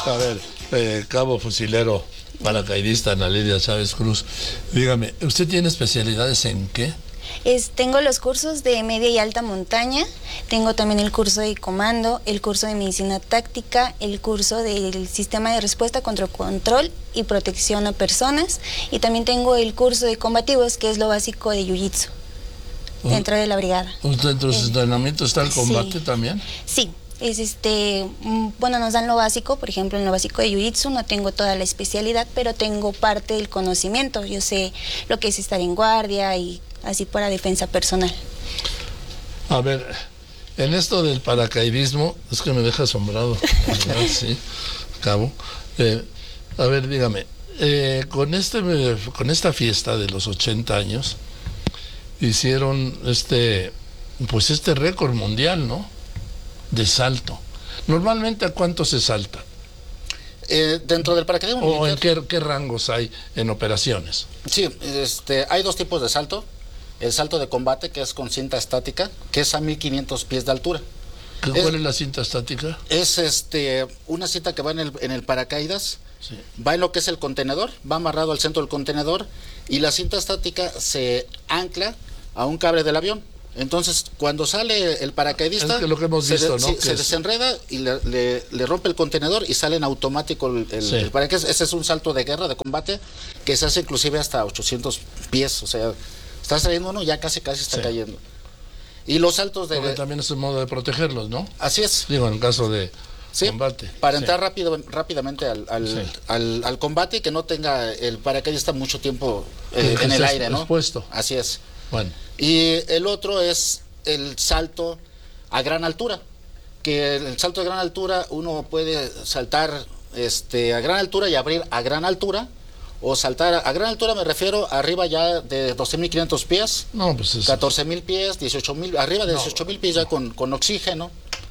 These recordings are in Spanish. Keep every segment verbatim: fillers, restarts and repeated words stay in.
A ver, eh, cabo fusilero, paracaidista Ana Lidia Chávez Cruz, dígame, ¿usted tiene especialidades en qué? Es, tengo los cursos de media y alta montaña, tengo también el curso de comando, el curso de medicina táctica, el curso del sistema de respuesta contra control y protección a personas, y también tengo el curso de combativos, que es lo básico de Jiu-Jitsu, dentro de la brigada. ¿Dentro de su entrenamiento está el combate sí. también? Sí. Es este, bueno, nos dan lo básico, por ejemplo, en lo básico de Jiu-Jitsu no tengo toda la especialidad, pero tengo parte del conocimiento. Yo sé lo que es estar en guardia y así para defensa personal. A ver, en esto del paracaidismo, es que me deja asombrado, ¿verdad? Sí, cabo. Eh, a ver, dígame, eh, con, este, con esta fiesta de los ochenta años, hicieron este, pues este récord mundial, ¿no? De salto. ¿Normalmente a cuánto se salta? Eh, dentro del paracaidismo ¿O militar, en qué, qué rangos hay en operaciones? Sí, este, hay dos tipos de salto. El salto de combate, que es con cinta estática, que es a mil quinientos pies de altura. ¿Cuál es, es la cinta estática? Es este, una cinta que va en el, en el paracaídas, sí. Va en lo que es el contenedor, va amarrado al centro del contenedor, y la cinta estática se ancla a un cable del avión. Entonces, cuando sale el paracaidista, es que lo que hemos visto, se, ¿no? se, se desenreda y le, le, le rompe el contenedor y sale en automático el, el, sí. el paracaidista. Ese es un salto de guerra, de combate, que se hace inclusive hasta ochocientos pies. O sea, está saliendo uno, ya casi casi está sí. cayendo. Y los saltos de... Porque también es un modo de protegerlos, ¿no? Así es. Digo, en caso de sí, combate. Para sí. entrar rápido, rápidamente al, al, sí. al, al combate y que no tenga el paracaidista mucho tiempo eh, en el aire, ¿no? Expuesto. Así es. Bueno. Y el otro es el salto a gran altura, que el salto a gran altura uno puede saltar este, a gran altura y abrir a gran altura, o saltar a, a gran altura, me refiero arriba ya de doce mil quinientos pies, no, pues eso. catorce mil pies, dieciocho mil, arriba de dieciocho mil no, pies ya no. con, con oxígeno,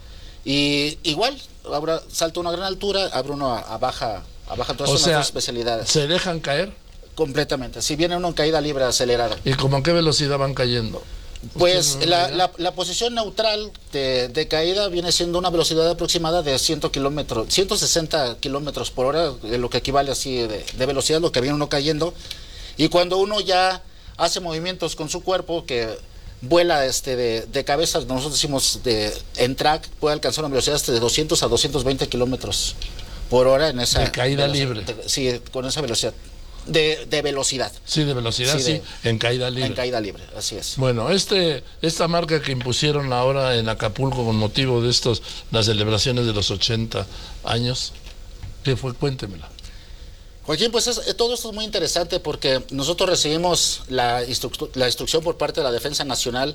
y igual, ahora salto a una gran altura, abre uno a, a baja, a baja altura, o son sea, las dos especialidades. ¿Se dejan caer? Completamente, si viene uno en caída libre acelerada. ¿Y como a qué velocidad van cayendo? Pues la, la, la posición neutral de, de caída viene siendo una velocidad aproximada de cien kilómetros, ciento sesenta kilómetros por hora, lo que equivale así de, de velocidad, lo que viene uno cayendo. Y cuando uno ya hace movimientos con su cuerpo, que vuela este de, de cabeza, nosotros decimos de, en track, puede alcanzar una velocidad hasta de doscientos a doscientos veinte kilómetros por hora en esa... De caída velocidad, libre. De, sí, con esa velocidad. De, de velocidad. Sí, de velocidad, sí, de, sí, en caída libre. En caída libre, así es. Bueno, este, esta marca que impusieron ahora en Acapulco con motivo de estos, las celebraciones de los ochenta años, ¿qué fue? Cuéntemela. Joaquín, pues es, todo esto es muy interesante porque nosotros recibimos la, instru la instrucción por parte de la Defensa Nacional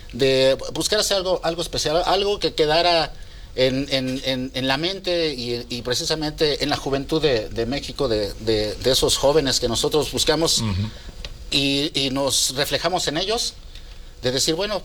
de buscar hacer algo, algo especial, algo que quedara En, en, en, en la mente y, y precisamente en la juventud de, de México, de, de, de esos jóvenes que nosotros buscamos uh-huh. y, y nos reflejamos en ellos, de decir, bueno,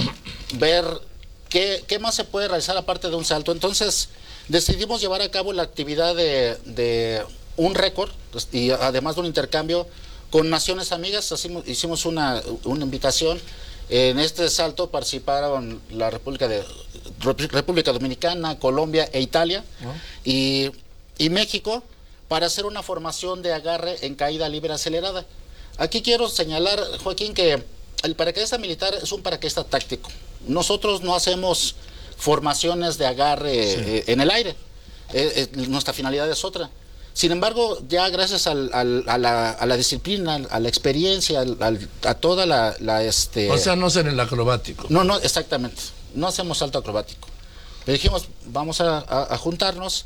ver qué, qué más se puede realizar aparte de un salto. Entonces decidimos llevar a cabo la actividad de, de un récord y además de un intercambio con naciones amigas. Hicimos, hicimos una, una invitación. En este salto participaron la República de República Dominicana, Colombia e Italia uh-huh. y, y México, para hacer una formación de agarre en caída libre acelerada. Aquí quiero señalar, Joaquín, que el paracaidista militar es un paracaidista táctico. Nosotros no hacemos formaciones de agarre sí. eh, en el aire. Eh, eh, nuestra finalidad es otra. Sin embargo, ya gracias al, al, a, la, a la disciplina, a la experiencia, al, al, a toda la, la... este O sea, no ser el acrobático. No, no, exactamente. No hacemos salto acrobático. Pero dijimos, vamos a, a, a juntarnos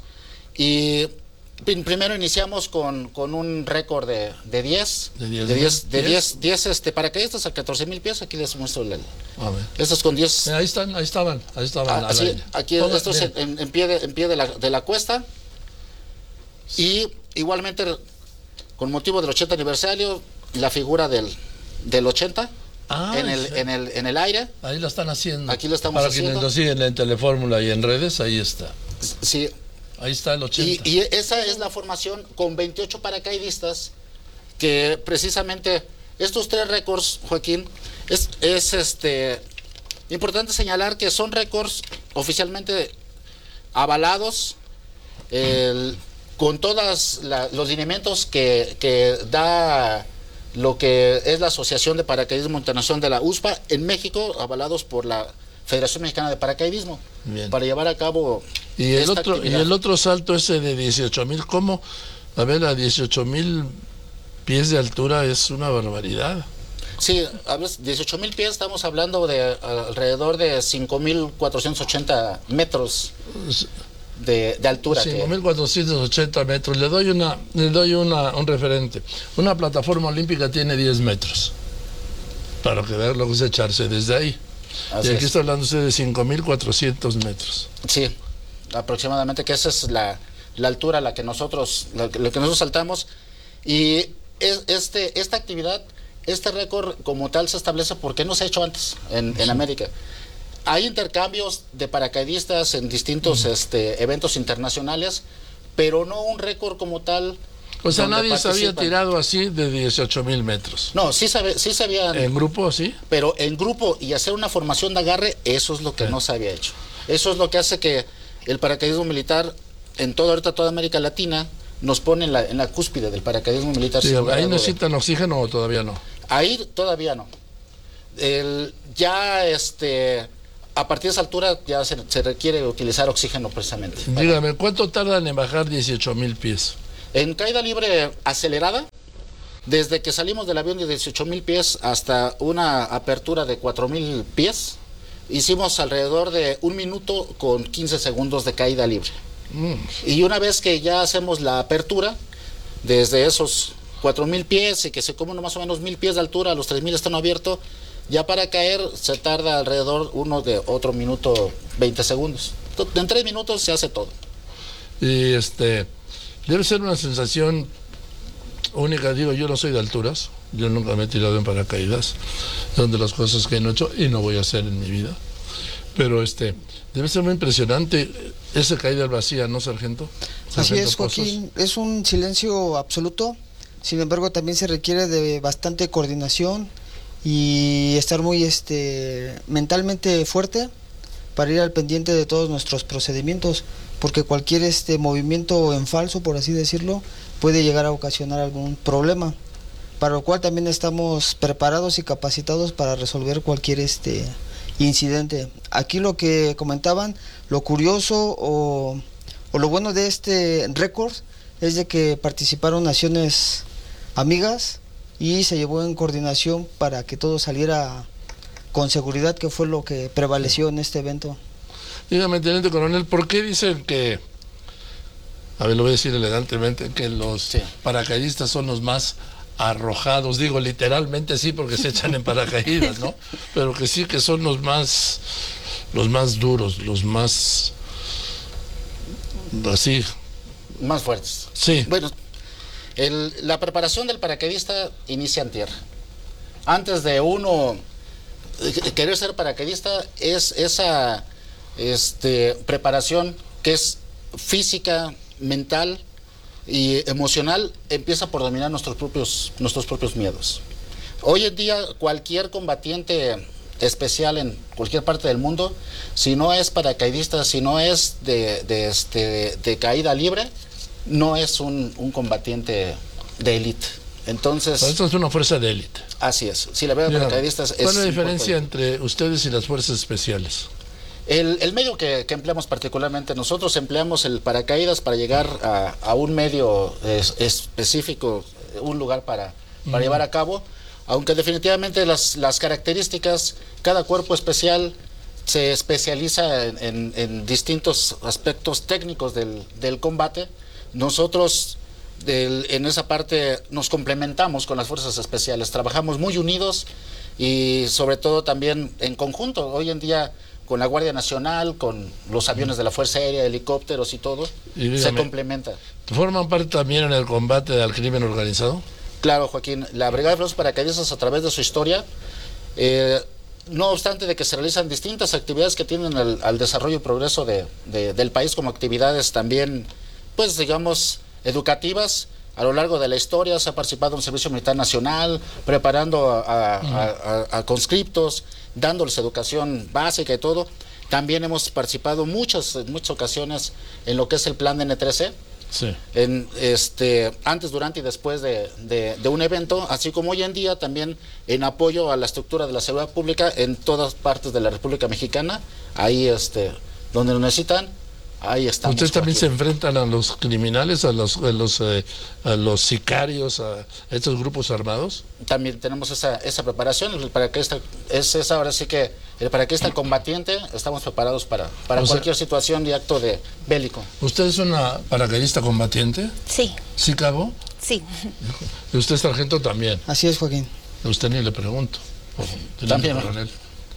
y primero iniciamos con, con un récord de, de diez. De diez. De diez, de diez, diez este, paracaidistas a catorce mil pies. Aquí les muestro el... A ver. Estos con diez. Ahí están, ahí estaban, ahí estaban. Ah, así, aquí Todo estos en, en pie, de, en pie de, la, de la cuesta. Y igualmente, con motivo del ochenta aniversario, la figura del, del ochenta ah, en, el, sí. en, el, en el aire. Ahí lo están haciendo. Aquí lo estamos Para haciendo. Para quienes lo siguen en Telefórmula y en redes, ahí está. Sí. Ahí está el ochenta. Y, y esa es la formación con veintiocho paracaidistas, que precisamente estos tres récords, Joaquín, es, es este importante señalar que son récords oficialmente avalados. El, con todos los lineamientos que, que da lo que es la Asociación de Paracaidismo Internacional de la U S P A en México, avalados por la Federación Mexicana de Paracaidismo. Bien. Para llevar a cabo y el otro actividad. Y el otro salto ese de dieciocho mil, ¿cómo? A ver, a dieciocho mil pies de altura es una barbaridad. Sí, a ver, dieciocho mil pies, estamos hablando de alrededor de cinco mil cuatrocientos ochenta metros de, de altura. cinco mil cuatrocientos ochenta metros. Le doy una, le doy una, un referente. Una plataforma olímpica tiene diez metros. Para que vean lo que es echarse desde ahí. Así y aquí es. Está hablando usted de cinco mil cuatrocientos metros. Sí, aproximadamente, que esa es la, la altura a la que nosotros, la, la que nosotros saltamos. Y es, este, esta actividad, este récord como tal se establece porque no se ha hecho antes en, sí. en América. Hay intercambios de paracaidistas en distintos uh-huh. este, eventos internacionales, pero no un récord como tal. O sea, nadie se había tirado así de dieciocho mil metros. No, sí se, sí se habían... ¿En grupo, sí? Pero en grupo y hacer una formación de agarre, eso es lo que sí. no se había hecho. Eso es lo que hace que el paracaidismo militar, en toda, ahorita toda América Latina, nos pone en la, en la cúspide del paracaidismo militar. Sí, ¿ahí necesitan oxígeno o todavía no? Ahí todavía no. El, ya, este... A partir de esa altura ya se, se requiere utilizar oxígeno precisamente. Dígame, ¿cuánto tardan en bajar dieciocho mil pies? En caída libre acelerada, desde que salimos del avión de dieciocho mil pies hasta una apertura de cuatro mil pies, hicimos alrededor de un minuto con quince segundos de caída libre. Mm. Y una vez que ya hacemos la apertura, desde esos cuatro mil pies y que se comen más o menos mil pies de altura, a los tres mil están abiertos, ya para caer se tarda alrededor uno de otro minuto veinte segundos. En tres minutos se hace todo. Y este debe ser una sensación única. Digo, yo no soy de alturas, yo nunca me he tirado en paracaídas, son de las cosas que no he hecho y no voy a hacer en mi vida. Pero este debe ser muy impresionante esa caída al vacío, ¿no, sargento? Así es, Joaquín, es un silencio absoluto. Sin embargo, también se requiere de bastante coordinación y estar muy este mentalmente fuerte para ir al pendiente de todos nuestros procedimientos, porque cualquier este movimiento en falso, por así decirlo, puede llegar a ocasionar algún problema, para lo cual también estamos preparados y capacitados para resolver cualquier este incidente. Aquí lo que comentaban, lo curioso o, o lo bueno de este récord es de que participaron naciones amigas y se llevó en coordinación para que todo saliera con seguridad, que fue lo que prevaleció en este evento. Dígame, teniente coronel, ¿por qué dicen que, a ver, lo voy a decir elegantemente, que los sí. paracaidistas son los más arrojados? Digo, literalmente sí, porque se echan en paracaídas, ¿no? Pero que sí que son los más, los más duros, los más, así. Más fuertes. Sí. Bueno, El, la preparación del paracaidista inicia en tierra. Antes de uno querer ser paracaidista, es esa este, preparación que es física, mental y emocional, empieza por dominar nuestros propios, nuestros propios miedos. Hoy en día, cualquier combatiente especial en cualquier parte del mundo, si no es paracaidista, si no es de, de, este, de, de caída libre, no es un, un combatiente de élite. Entonces, esto es una fuerza de élite. Así es. Si la verdad paracaidistas es. ¿Cuál es la diferencia entre ustedes y las fuerzas especiales? El, el medio que, que empleamos particularmente, nosotros empleamos el paracaídas para llegar a, a un medio es, específico, un lugar para, para mm. llevar a cabo, aunque definitivamente las, las características, cada cuerpo especial se especializa en, en, en distintos aspectos técnicos del, del combate. Nosotros del, en esa parte nos complementamos con las fuerzas especiales, trabajamos muy unidos y sobre todo también en conjunto. Hoy en día con la Guardia Nacional, con los aviones de la Fuerza Aérea, helicópteros y todo, y dígame, se complementa. ¿Forman parte también en el combate al crimen organizado? Claro, Joaquín, la Brigada de Pilotos Paracaidistas, a través de su historia, eh, no obstante de que se realizan distintas actividades que tienen al, al desarrollo y progreso de, de, del país, como actividades también, pues digamos, educativas. A lo largo de la historia se ha participado en el Servicio Militar Nacional, preparando a, a, a, a, a conscriptos, dándoles educación básica y todo. También hemos participado muchas, en muchas ocasiones en lo que es el plan de N tres C, Sí. En, este, antes, durante y después de, de, de un evento, así como hoy en día también en apoyo a la estructura de la seguridad pública en todas partes de la República Mexicana, ahí este, donde lo necesitan, ahí estamos. ¿Ustedes también aquí. se enfrentan a los criminales, a los, a los, eh, a los sicarios, a estos grupos armados? También tenemos esa, esa preparación, el paracaidista es, es ahora sí que el paracaidista combatiente, estamos preparados para, para O sea, cualquier situación y acto de bélico. ¿Usted es una paracaidista combatiente? Sí, ¿Sí, cabo? sí. ¿Y usted, sargento, también? Así es, Joaquín. A usted ni le pregunto. Oh, teniente También. coronel.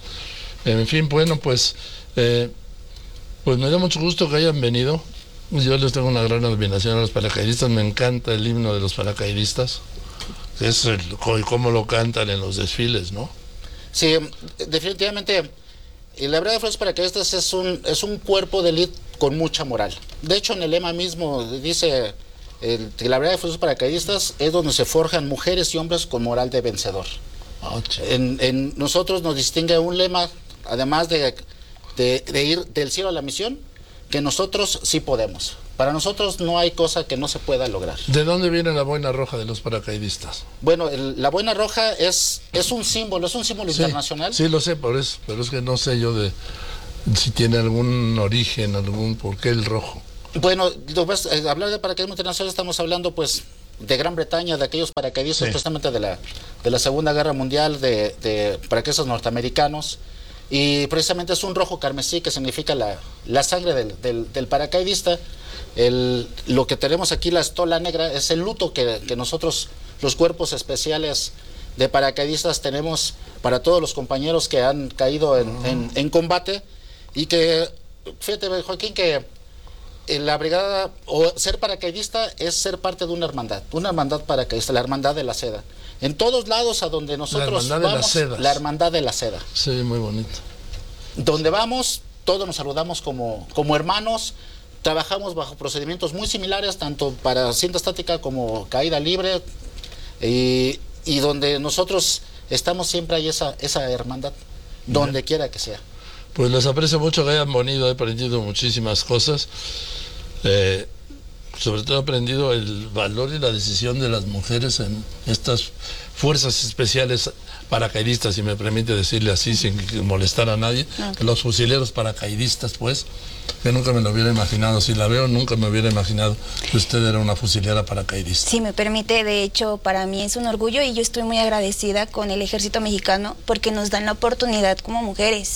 En fin, bueno, pues... Eh, Pues me da mucho gusto que hayan venido. Yo les tengo una gran admiración a los paracaidistas. Me encanta el himno de los paracaidistas. Es el, cómo lo cantan en los desfiles, ¿no? Sí, definitivamente, la Brigada de Fuerzas Paracaidistas es un, es un cuerpo de élite con mucha moral. De hecho, en el lema mismo dice el, que la Brigada de Fuerzas Paracaidistas es donde se forjan mujeres y hombres con moral de vencedor. Oh, en, en nosotros nos distingue un lema, además de... De, de ir del cielo a la misión, que nosotros sí podemos. Para nosotros no hay cosa que no se pueda lograr. ¿De dónde viene la boina roja de los paracaidistas? Bueno, el, la boina roja es, es un símbolo, es un símbolo Sí, internacional. sí, lo sé, por eso, pero es que no sé yo de si tiene algún origen, algún por qué el rojo. Bueno, lo ves, eh, hablar de paracaidismo internacional estamos hablando pues de Gran Bretaña, de aquellos paracaidistas Sí. precisamente de la, de la Segunda Guerra Mundial, de, de paracaidistas norteamericanos. Y precisamente es un rojo carmesí que significa la, la sangre del, del, del paracaidista. El, lo que tenemos aquí, la estola negra, es el luto que, que nosotros, los cuerpos especiales de paracaidistas, tenemos para todos los compañeros que han caído en, uh-huh. en, en combate. Y que, fíjate, Joaquín, que en la brigada, o ser paracaidista es ser parte de una hermandad, una hermandad paracaidista, la hermandad de la seda. En todos lados a donde nosotros la vamos, de la hermandad de la seda. Sí, muy bonito. Donde vamos, todos nos saludamos como, como hermanos, trabajamos bajo procedimientos muy similares, tanto para cinta estática como caída libre, y, y donde nosotros estamos siempre hay esa, esa hermandad, donde Bien. quiera que sea. Pues les aprecio mucho que hayan venido, he aprendido muchísimas cosas. Eh, sobre todo he aprendido el valor y la decisión de las mujeres en estas fuerzas especiales paracaidistas, si me permite decirle así, sin molestar a nadie, okay. Los fusileros paracaidistas, pues, que nunca me lo hubiera imaginado. Si la veo, nunca me hubiera imaginado que usted era una fusilera paracaidista. Si me permite, de hecho, para mí es un orgullo y yo estoy muy agradecida con el Ejército Mexicano porque nos dan la oportunidad como mujeres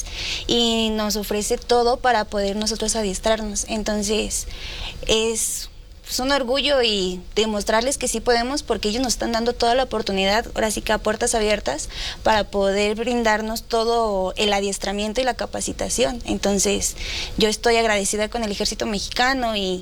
y nos ofrece todo para poder nosotros adiestrarnos. Entonces, es... es un orgullo y demostrarles que sí podemos porque ellos nos están dando toda la oportunidad, ahora sí que a puertas abiertas, para poder brindarnos todo el adiestramiento y la capacitación. Entonces, yo estoy agradecida con el Ejército Mexicano y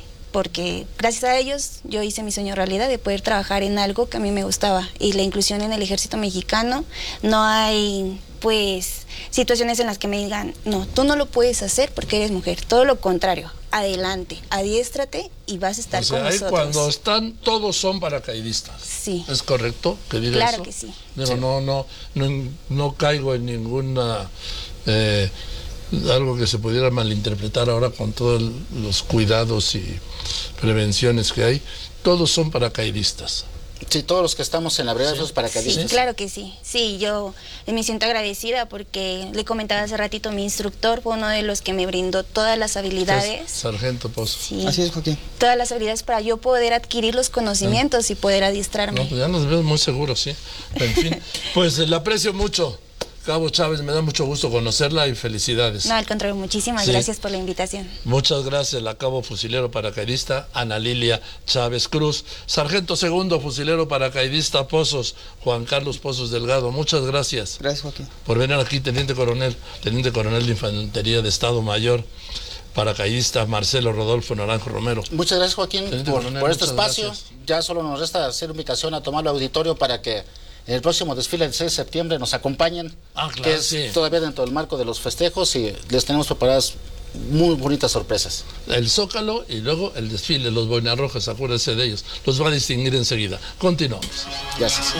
porque gracias a ellos yo hice mi sueño realidad de poder trabajar en algo que a mí me gustaba y la inclusión en el Ejército Mexicano. No hay pues situaciones en las que me digan, no, tú no lo puedes hacer porque eres mujer, todo lo contrario, adelante, adiéstrate y vas a estar o sea, con ahí nosotros. Cuando están, todos son paracaidistas. Sí. ¿Es correcto que diga claro eso? Que sí. Digo, sí. No, no, no, no caigo en ninguna... Eh, algo que se pudiera malinterpretar ahora con todos los cuidados y prevenciones que hay. Todos son paracaidistas. Sí, todos los que estamos en la brigada de sí. paracaidistas. Sí, claro que sí. Sí, yo me siento agradecida porque le comentaba hace ratito, mi instructor fue uno de los que me brindó todas las habilidades. Sargento Pozo. Sí, así es, Joaquín. Todas las habilidades para yo poder adquirir los conocimientos sí. y poder adiestrarme. No, pues ya nos vemos muy seguros, sí. En fin, pues le aprecio mucho. Cabo Chávez, me da mucho gusto conocerla y felicidades. No, al contrario, muchísimas sí. gracias por la invitación. Muchas gracias, la cabo fusilero paracaidista Ana Lilia Chávez Cruz. Sargento segundo fusilero paracaidista Pozos, Juan Carlos Pozos Delgado. Muchas gracias. Gracias, Joaquín. Por venir aquí, teniente coronel, teniente coronel de Infantería de Estado Mayor, paracaidista Marcelo Rodolfo Naranjo Romero. Muchas gracias, Joaquín, por, coronel, por este espacio. Gracias. Ya solo nos resta hacer invitación a tomar el auditorio para que en el próximo desfile del seis de septiembre nos acompañen, ah, claro, que es sí. todavía dentro del marco de los festejos y les tenemos preparadas muy bonitas sorpresas. El Zócalo y luego el desfile, los boinas rojas, acuérdense de ellos, los va a distinguir enseguida. Continuamos. Gracias.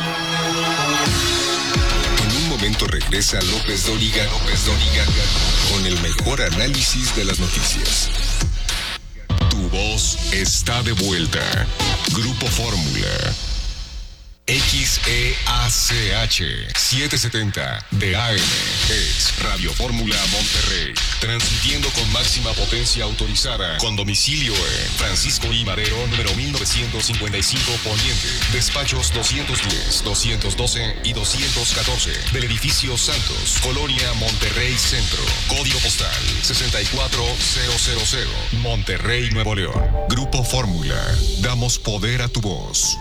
En un momento regresa López Dóriga, López Dóriga, con el mejor análisis de las noticias. Tu voz está de vuelta. Grupo Fórmula. X E A C H setecientos setenta de A M es Radio Fórmula Monterrey, transmitiendo con máxima potencia autorizada, con domicilio en Francisco I. Madero, número mil novecientos cincuenta y cinco Poniente, despachos doscientos diez, doscientos doce y doscientos catorce, del edificio Santos, Colonia Monterrey Centro, código postal sesenta y cuatro mil, Monterrey, Nuevo León. Grupo Fórmula, damos poder a tu voz.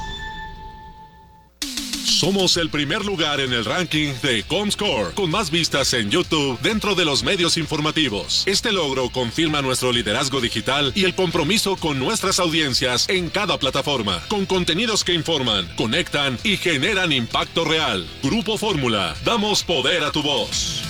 Somos el primer lugar en el ranking de Comscore, con más vistas en YouTube dentro de los medios informativos. Este logro confirma nuestro liderazgo digital y el compromiso con nuestras audiencias en cada plataforma, con contenidos que informan, conectan y generan impacto real. Grupo Fórmula, damos poder a tu voz.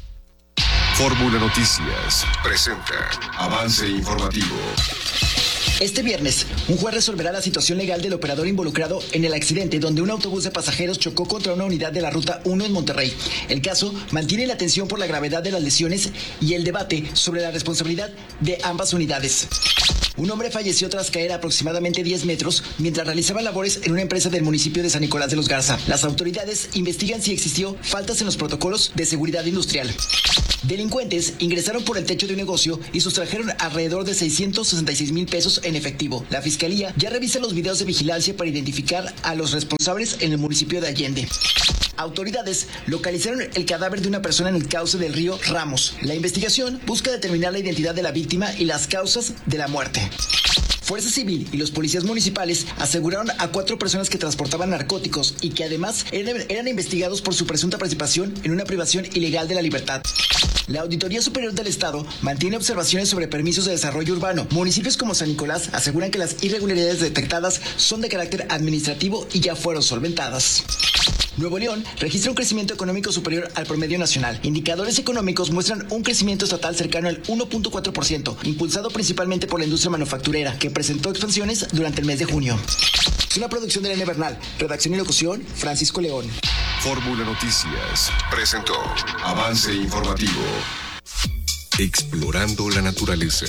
Fórmula Noticias presenta Avance Informativo. Este viernes, un juez resolverá la situación legal del operador involucrado en el accidente donde un autobús de pasajeros chocó contra una unidad de la Ruta uno en Monterrey. El caso mantiene la atención por la gravedad de las lesiones y el debate sobre la responsabilidad de ambas unidades. Un hombre falleció tras caer a aproximadamente diez metros mientras realizaba labores en una empresa del municipio de San Nicolás de los Garza. Las autoridades investigan si existió faltas en los protocolos de seguridad industrial. Delincuentes ingresaron por el techo de un negocio y sustrajeron alrededor de seiscientos sesenta y seis mil pesos en efectivo. La fiscalía ya revisa los videos de vigilancia para identificar a los responsables en el municipio de Allende. Autoridades localizaron el cadáver de una persona en el cauce del río Ramos. La investigación busca determinar la identidad de la víctima y las causas de la muerte. Fuerza Civil y los policías municipales aseguraron a cuatro personas que transportaban narcóticos y que además eran, eran investigados por su presunta participación en una privación ilegal de la libertad. La Auditoría Superior del Estado mantiene observaciones sobre permisos de desarrollo urbano. Municipios como San Nicolás aseguran que las irregularidades detectadas son de carácter administrativo y ya fueron solventadas. Nuevo León registra un crecimiento económico superior al promedio nacional. Indicadores económicos muestran un crecimiento estatal cercano al uno punto cuatro por ciento, impulsado principalmente por la industria manufacturera, que presentó expansiones durante el mes de junio. Es una producción de Elena Bernal. Redacción y locución, Francisco León. Fórmula Noticias presentó Avance Informativo. Explorando la naturaleza.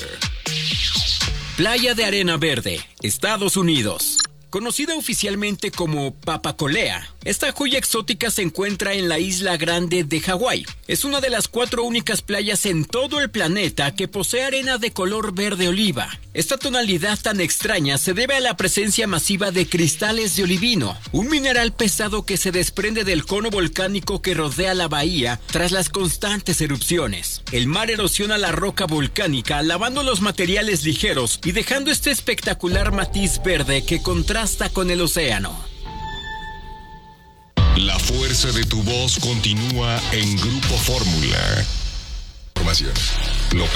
Playa de Arena Verde, Estados Unidos. Conocida oficialmente como Papacolea, esta joya exótica se encuentra en la Isla Grande de Hawái. Es una de las cuatro únicas playas en todo el planeta que posee arena de color verde oliva. Esta tonalidad tan extraña se debe a la presencia masiva de cristales de olivino, un mineral pesado que se desprende del cono volcánico que rodea la bahía tras las constantes erupciones. El mar erosiona la roca volcánica, lavando los materiales ligeros y dejando este espectacular matiz verde que contrasta con el océano. La fuerza de tu voz continúa en Grupo Fórmula. Información.